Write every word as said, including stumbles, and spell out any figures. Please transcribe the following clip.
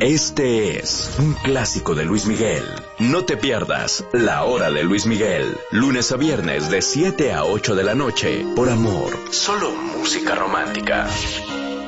Este es un clásico de Luis Miguel. No te pierdas La Hora de Luis Miguel, lunes a viernes de siete a ocho de la noche, por Amor. Solo música romántica.